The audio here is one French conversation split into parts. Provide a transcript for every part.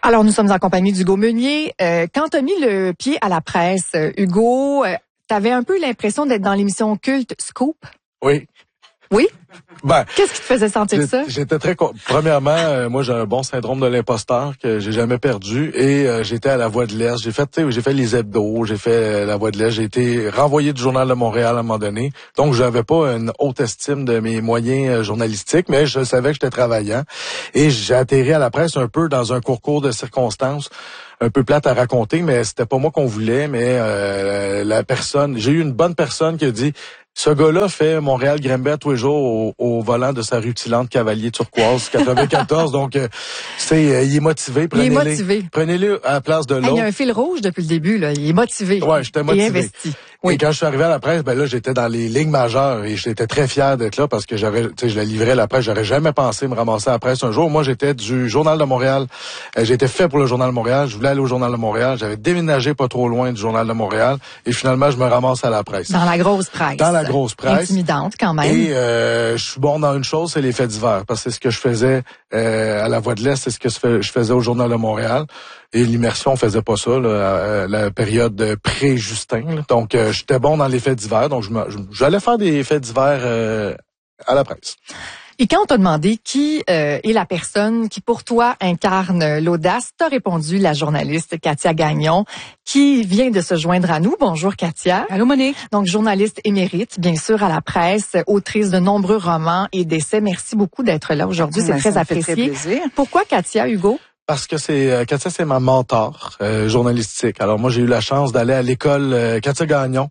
Alors, nous sommes en compagnie d'Hugo Meunier. Quand tu as mis le pied à la presse, Hugo, tu avais un peu l'impression d'être dans l'émission culte Scoop? Oui. Oui? Ben, qu'est-ce qui te faisait sentir ça? J'étais premièrement, moi j'ai un bon syndrome de l'imposteur que j'ai jamais perdu et j'étais à la Voix de l'Est. J'ai fait les hebdos, j'ai fait la Voix de l'Est. J'ai été renvoyé du Journal de Montréal à un moment donné. Donc j'avais pas une haute estime de mes moyens journalistiques, mais je savais que j'étais travaillant. Et j'ai atterri à la presse un peu dans un concours de circonstances. Un peu plate à raconter, mais c'était pas moi qu'on voulait, mais j'ai eu une bonne personne qui a dit: ce gars-là fait Montréal-Granby tous les jours au volant de sa rutilante Cavalier Turquoise 94, donc il est motivé. Prenez-le à la place de l'autre. Il y a un fil rouge depuis le début, là. Il est motivé. Ouais, j'étais motivé. Et investi. Oui. Et quand je suis arrivé à la presse, ben là, j'étais dans les lignes majeures et j'étais très fier d'être là parce que je la livrais la presse. J'aurais jamais pensé me ramasser à la presse un jour. Moi, j'étais du Journal de Montréal. J'étais fait pour le Journal de Montréal. Je voulais aller au Journal de Montréal. J'avais déménagé pas trop loin du Journal de Montréal. Et finalement, je me ramasse à la presse. Dans la grosse presse. Dans la grosse presse. Intimidante, quand même. Et je suis bon dans une chose, c'est les faits divers. Parce que c'est ce que je faisais à la Voix de l'Est, c'est ce que je faisais au Journal de Montréal. Et l'immersion, on faisait pas ça, là, la période pré-Justin. Là. Donc, j'étais bon dans les faits divers. Donc, j'allais faire des faits divers à la presse. Et quand on t'a demandé qui est la personne qui, pour toi, incarne l'audace, t'as répondu la journaliste Katia Gagnon, qui vient de se joindre à nous. Bonjour, Katia. Allô, Monique. Donc, journaliste émérite, bien sûr, à la presse, autrice de nombreux romans et d'essais. Merci beaucoup d'être là aujourd'hui. C'est très apprécié. Très plaisir. Pourquoi Katia, Hugo? Parce que Katia, c'est ma mentor journalistique. Alors moi, j'ai eu la chance d'aller à l'école Katia Gagnon.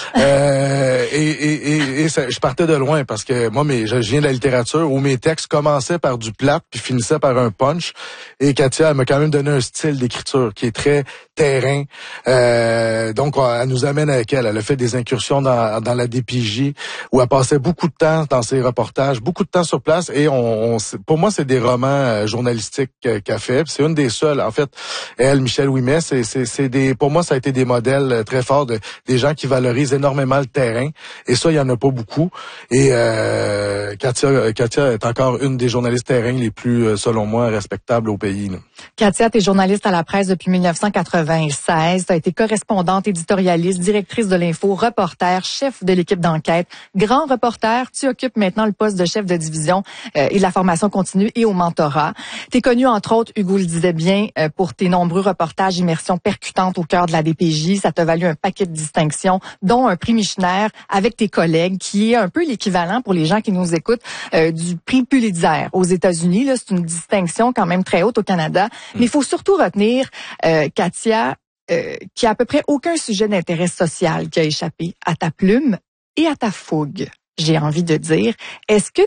Je partais de loin parce que moi, je viens de la littérature où mes textes commençaient par du plat puis finissaient par un punch. Et Katia, elle m'a quand même donné un style d'écriture qui est très terrain. Donc, elle nous amène avec elle. Elle a fait des incursions dans la DPJ où elle passait beaucoup de temps dans ses reportages, beaucoup de temps sur place. Et pour moi, c'est des romans journalistiques qu'elle fait. C'est une des seules, en fait, elle, Michel Ouimet, pour moi, ça a été des modèles très forts des gens qui valorisent énormément le terrain. Et ça, il y en a pas beaucoup. Et Katia est encore une des journalistes terrain les plus, selon moi, respectables au pays. Là. Katia, tu es journaliste à la presse depuis 1996. Tu as été correspondante, éditorialiste, directrice de l'info, reporter, chef de l'équipe d'enquête, grand reporter. Tu occupes maintenant le poste de chef de division et de la formation continue et au mentorat. Tu es connu, entre autres, Hugo le disait bien, pour tes nombreux reportages, immersions percutantes au cœur de la DPJ. Ça t'a valu un paquet de distinctions, dont un prix Michener avec tes collègues, qui est un peu l'équivalent pour les gens qui nous écoutent du prix Pulitzer aux États-Unis. Là, c'est une distinction quand même très haute au Canada. Mais il faut surtout retenir, Katia, qui a à peu près aucun sujet d'intérêt social qui a échappé à ta plume et à ta fougue, j'ai envie de dire. Est-ce que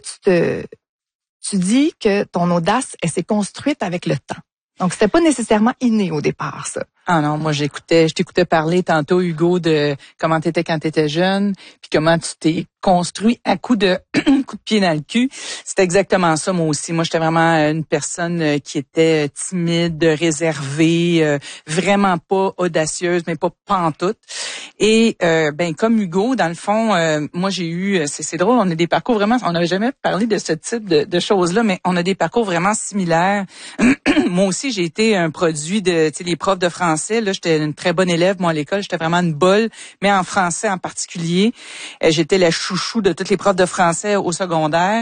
tu dis que ton audace, elle s'est construite avec le temps? Donc, c'était pas nécessairement inné au départ, ça. Ah non, moi je t'écoutais parler tantôt, Hugo, de comment t'étais quand t'étais jeune, puis comment tu t'es construit à coup de pied dans le cul. C'était exactement ça, moi aussi. Moi, j'étais vraiment une personne qui était timide, réservée, vraiment pas audacieuse, mais pas pantoute. Et comme Hugo, dans le fond, moi j'ai eu, c'est drôle, on a des parcours vraiment, on n'avait jamais parlé de ce type de choses-là, mais on a des parcours vraiment similaires. Moi aussi, j'ai été un produit de, tu sais, les profs de français. Là, j'étais une très bonne élève, moi, à l'école. J'étais vraiment une bolle, mais en français en particulier. J'étais la chouchou de tous les profs de français au secondaire.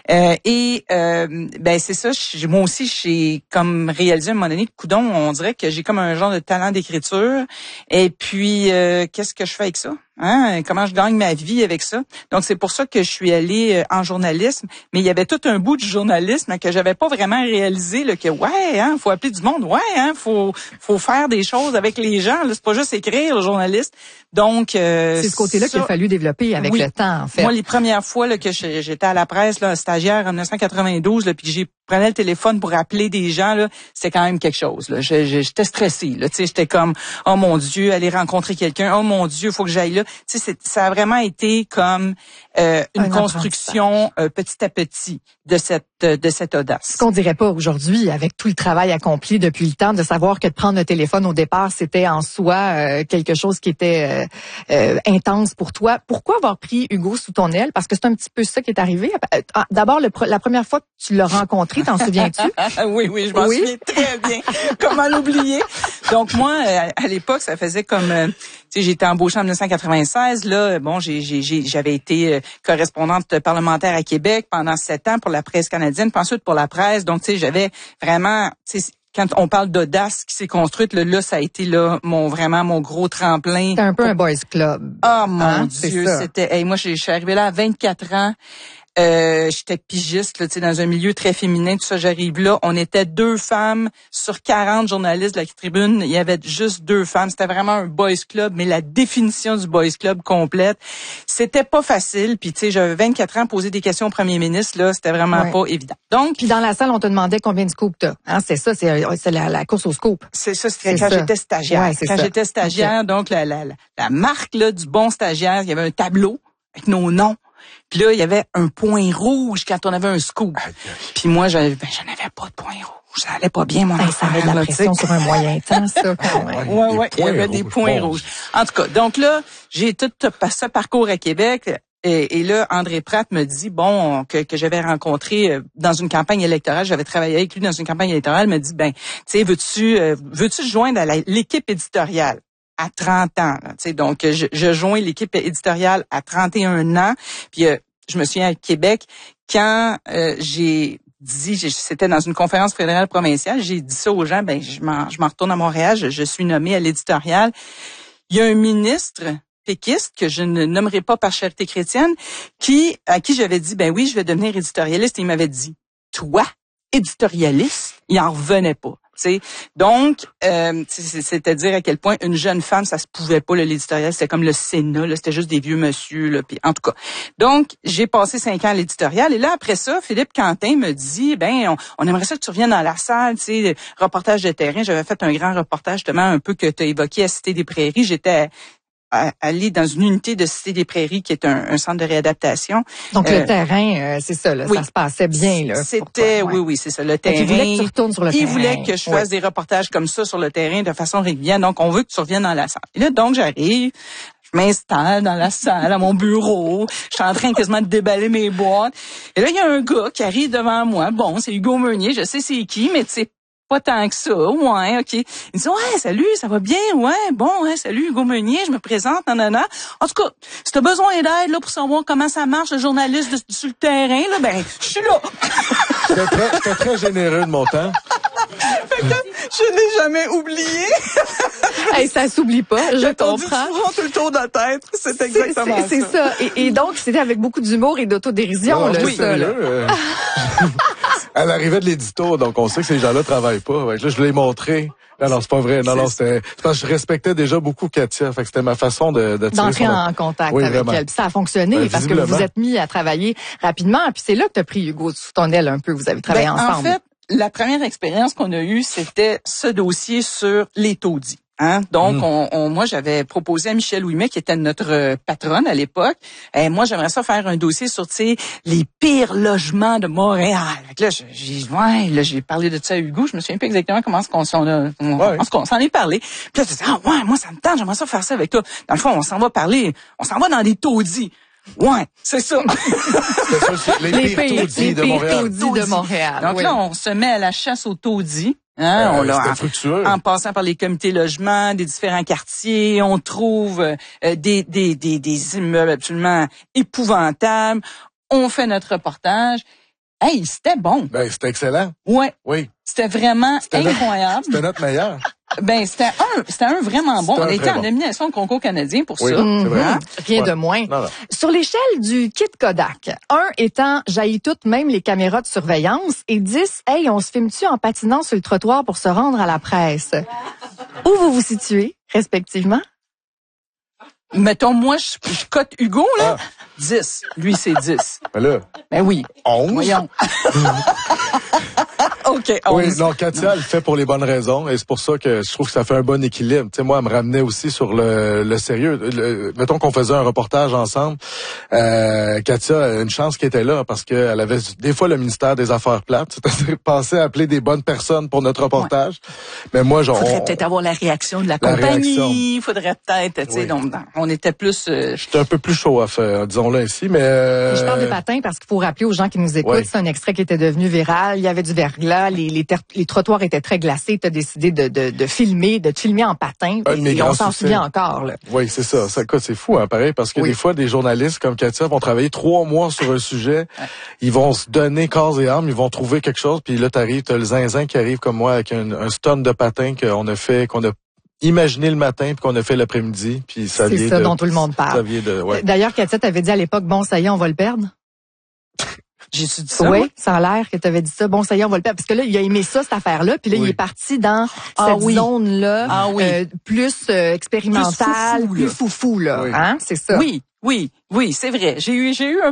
C'est ça. Moi aussi, j'ai comme réalisé à un moment donné, coudon, on dirait que j'ai comme un genre de talent d'écriture. Et puis, qu'est-ce que je fais avec ça? Hein? Comment je gagne ma vie avec ça? Donc, c'est pour ça que je suis allée en journalisme. Mais il y avait tout un bout du journalisme que j'avais pas vraiment réalisé, là, que faut appeler du monde, faut faire des choses avec les gens. Là, c'est pas juste écrire, le journaliste. Donc, c'est ce côté-là qu'il a fallu développer avec le temps, en fait. Moi, les premières fois là, que j'étais à la presse, là, stagiaire en 1992, là, puis j'ai prenais le téléphone pour appeler des gens, là, c'était quand même quelque chose. Là. J'étais stressée. Là, j'étais comme, oh mon Dieu, aller rencontrer quelqu'un. Oh mon Dieu, faut que j'aille là. Ça a vraiment été comme une construction petit à petit de cette audace. Ce qu'on dirait pas aujourd'hui, avec tout le travail accompli depuis le temps, de savoir que de prendre le téléphone au départ, c'était en soi quelque chose qui était intense pour toi. Pourquoi avoir pris Hugo sous ton aile? Parce que c'est un petit peu ça qui est arrivé. D'abord, la première fois que tu l'as rencontré, épicerie, t'en souviens-tu? Oui, je m'en souviens très bien. Comment l'oublier? Donc moi, à l'époque, ça faisait comme, tu sais, j'ai été embauchée en 1996. Là, bon, j'avais été correspondante parlementaire à Québec pendant 7 ans pour la presse canadienne, puis ensuite pour la presse. Donc, tu sais, j'avais vraiment, tu sais, quand on parle d'audace qui s'est construite, là, ça a été là mon gros tremplin. C'était un peu un boys club. Oh mon Dieu, c'était. Hey, moi, je suis arrivée là à 24 ans. J'étais pigiste, là, tu sais, dans un milieu très féminin, tout ça, j'arrive là. On était 2 femmes sur 40 journalistes de la tribune. Il y avait juste 2 femmes. C'était vraiment un boys club, mais la définition du boys club complète, c'était pas facile. Puis, tu sais, j'avais 24 ans, poser des questions au premier ministre, là, c'était vraiment pas évident. Donc, puis dans la salle, on te demandait combien de scoops t'as. Hein, c'est ça, c'est la course au scoop. C'est ça, c'était quand j'étais stagiaire. Ouais, quand j'étais stagiaire, donc la marque là du bon stagiaire, il y avait un tableau avec nos noms. Puis là, il y avait un point rouge quand on avait un scoop. Puis moi, je n'avais pas de point rouge. Ça allait pas bien, mon affaire. Ça met de la pression sur un moyen temps, ça, quand même. Ouais, il y avait des points rouges. En tout cas, donc là, j'ai tout ce parcours à Québec. Et là, André Pratt me dit, bon, que j'avais rencontré dans une campagne électorale, j'avais travaillé avec lui dans une campagne électorale, me dit, ben, tu sais, veux-tu joindre à l'équipe éditoriale? À 30 ans. Tu sais, donc, je joins l'équipe éditoriale à 31 ans. Puis, je me souviens à Québec, quand j'ai dit, c'était dans une conférence fédérale provinciale, j'ai dit ça aux gens, ben je m'en retourne à Montréal, je suis nommée à l'éditorial. Il y a un ministre péquiste, que je ne nommerai pas par charité chrétienne, à qui j'avais dit, ben oui, je vais devenir éditorialiste. Et il m'avait dit, toi, éditorialiste? Il en revenait pas. T'sais. Donc, c'est-à-dire à quel point une jeune femme, ça se pouvait pas, l'éditorial, c'était comme le Sénat, là, c'était juste des vieux monsieur, là, puis en tout cas. Donc, j'ai passé 5 ans à l'éditorial, et là, après ça, Philippe Quentin me dit, ben, on aimerait ça que tu reviennes dans la salle, tu sais, reportage de terrain. J'avais fait un grand reportage, justement, un peu que tu as évoqué à Cité des Prairies. J'étais aller dans une unité de Cité des Prairies qui est un centre de réadaptation. Donc le terrain, c'est ça, là, oui, ça se passait bien là. C'était oui, c'est ça, le terrain. Il voulait que tu retournes sur le terrain. Il voulait que je fasse des reportages comme ça sur le terrain de façon régulière. Donc on veut que tu reviennes dans la salle. Et là donc j'arrive, je m'installe dans la salle à mon bureau, je suis en train quasiment de déballer mes boîtes. Et là il y a un gars qui arrive devant moi. Bon, c'est Hugo Meunier, je sais c'est qui, mais tu sais pas tant que ça. Ouais, OK. Il me dit, ouais, salut, ça va bien? Ouais, bon, ouais, salut, Hugo Meunier, je me présente, nanana. En tout cas, si t'as besoin d'aide, là, pour savoir comment ça marche, le journaliste sur le terrain, là, ben, je suis là. C'était très généreux de mon temps. Fait que je n'ai jamais oublié. Hey, ça s'oublie pas, je comprends. Souvent tout le tour de la tête. C'est exactement ça. C'est ça. Et donc, c'était avec beaucoup d'humour et d'autodérision, là, ça, là. Elle arrivait de l'édito, donc on sait que ces gens-là travaillent pas. Là, je l'ai montré. Non, c'est pas vrai. Non, c'est parce que je respectais déjà beaucoup Katia. Fait que c'était ma façon d'entrer en contact avec elle. Puis ça a fonctionné parce que vous vous êtes mis à travailler rapidement. Puis c'est là que tu as pris Hugo sous ton aile un peu. Vous avez travaillé ensemble. En fait, la première expérience qu'on a eue, c'était ce dossier sur les taudis. Hein? Donc, moi, j'avais proposé à Michel Ouimet, qui était notre patronne à l'époque, moi, j'aimerais ça faire un dossier sur, tu sais, les pires logements de Montréal. Là, j'ai parlé de ça à Hugo, je me souviens pas exactement comment on s'en est parlé. Puis là, je disais, moi, ça me tente, j'aimerais ça faire ça avec toi. Dans le fond, on s'en va dans des taudis. Ouais, c'est ça. C'est ça, les pires taudis de Montréal. Donc là, on se met à la chasse aux taudis. Hein, en passant par les comités logements des différents quartiers, on trouve des immeubles absolument épouvantables. On fait notre reportage. Hey, c'était bon. Ben, c'était excellent. Ouais. Oui. C'était vraiment incroyable. C'était notre meilleur. Ben, c'était un vraiment bon. On était en nomination au concours canadien pour oui, ça. C'est vrai. Rien de moins. Non. Sur l'échelle du kit Kodak, 1 étant jaillit toutes, même les caméras de surveillance, et 10, hey, on se filme-tu en patinant sur le trottoir pour se rendre à la presse? Où vous situez, respectivement? Mettons, moi, je cote Hugo, là. 10. Lui, c'est 10. Ben là. Ben oui. 11. Voyons. OK. Oui, non, Katia, elle le fait pour les bonnes raisons et c'est pour ça que je trouve que ça fait un bon équilibre. Tu sais, moi, elle me ramenait aussi sur le sérieux. Mettons qu'on faisait un reportage ensemble. Katia a une chance qu'elle était là parce qu'elle avait des fois le ministère des Affaires plates, c'est-à-dire penser à appeler des bonnes personnes pour notre reportage. Ouais. Mais moi, faudrait peut-être avoir la réaction de la compagnie. Il faudrait peut-être, tu sais, donc on était plus... J'étais un peu plus show off, disons-le ainsi, mais... Je parle de patins parce qu'il faut rappeler aux gens qui nous écoutent, c'est un extrait qui était devenu viral. Il y avait du verglas, les trottoirs étaient très glacés. Tu as décidé de te filmer en patin. Et on s'en souvient encore. Là. Oui, c'est ça. C'est fou, hein, pareil, parce que des fois, des journalistes comme Katia vont travailler 3 mois sur un sujet. Ils vont se donner corps et âme, ils vont trouver quelque chose, puis là, t'as le zinzin qui arrive comme moi avec un stun de patin qu'on a imaginé le matin puis qu'on a fait l'après-midi, puis ça vient c'est ça dont tout le monde parle. D'ailleurs, Katia t'avait dit à l'époque, bon, ça y est, on va le perdre. J'ai-tu dit ça? Oui, ça a l'air que tu avais dit ça. Bon, ça y est, on va le perdre. Parce que là, il a aimé ça, cette affaire-là. Puis là, il est parti dans cette zone-là, plus expérimentale, plus foufou, là. Oui. Hein? C'est ça. Oui, c'est vrai. J'ai eu un